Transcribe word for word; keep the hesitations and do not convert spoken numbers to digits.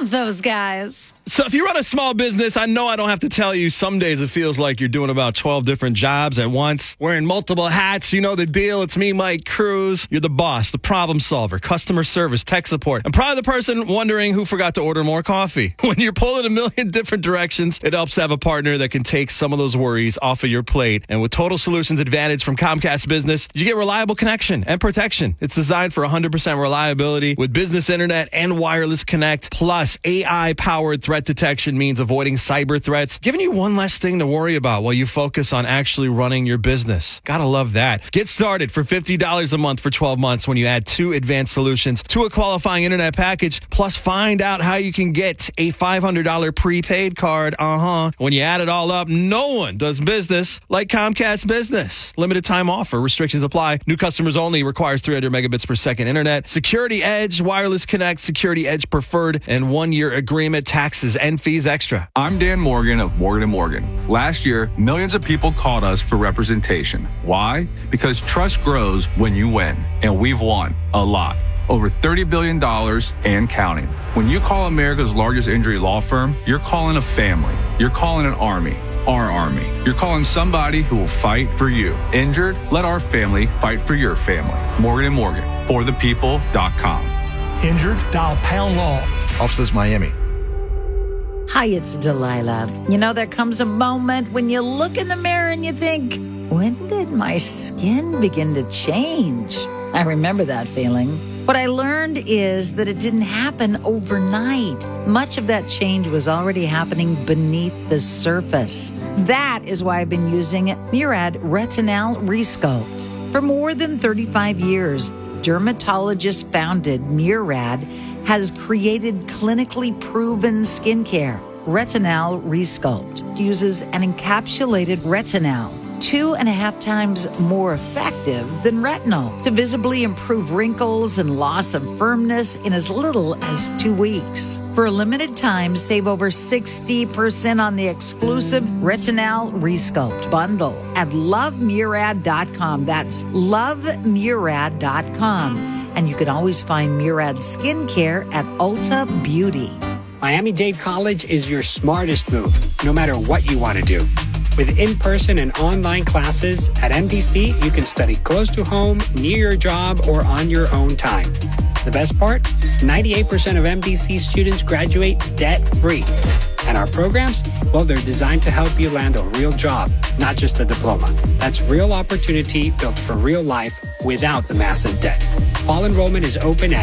love those guys. So if you run a small business, I know I don't have to tell you, some days it feels like you're doing about twelve different jobs at once, wearing multiple hats. You know the deal. It's me, Mike Cruz. You're the boss, the problem solver, customer service, tech support, and probably the person wondering who forgot to order more coffee. When you're pulling a million different directions, it helps to have a partner that can take some of those worries off of your plate. And with Total Solutions Advantage from Comcast Business, you get reliable connection and protection. It's designed for one hundred percent reliability with business internet and wireless connect, plus A I-powered threat detection means avoiding cyber threats, giving you one less thing to worry about while you focus on actually running your business. Gotta love that. Get started for fifty dollars a month for twelve months when you add two advanced solutions to a qualifying internet package, plus find out how you can get a five hundred dollars prepaid card. Uh-huh. When you add it all up, no one does business like Comcast Business. Limited time offer. Restrictions apply. New customers only. Requires three hundred megabits per second internet. Security Edge, Wireless Connect, Security Edge Preferred, and one-year agreement, taxes and fees extra. I'm Dan Morgan of Morgan and Morgan. Last year, millions of people called us for representation. Why? Because trust grows when you win, and we've won a lot. Over thirty billion dollars and counting. When you call America's largest injury law firm, you're calling a family. You're calling an army. Our army. You're calling somebody who will fight for you. Injured? Let our family fight for your family. Morgan and Morgan. For the people dot com. Injured? Dial Pound Law. Offices Miami. Hi, it's Delilah. You know, there comes a moment when you look in the mirror and you think, when did my skin begin to change? I remember that feeling. What I learned is that it didn't happen overnight. Much of that change was already happening beneath the surface. That is why I've been using Murad Retinol Resculpt. For more than thirty-five years, dermatologist-founded Murad has created clinically proven skincare. Retinol Resculpt uses an encapsulated retinol, two and a half times more effective than retinol, to visibly improve wrinkles and loss of firmness in as little as two weeks. For a limited time, save over sixty percent on the exclusive Retinol Resculpt bundle at love murad dot com. That's love murad dot com. And you can always find Murad skincare at Ulta Beauty. Miami-Dade College is your smartest move, no matter what you want to do. With in-person and online classes at M D C, you can study close to home, near your job, or on your own time. The best part? ninety-eight percent of M D C students graduate debt-free. And our programs? Well, they're designed to help you land a real job, not just a diploma. That's real opportunity built for real life without the massive debt. Fall enrollment is open at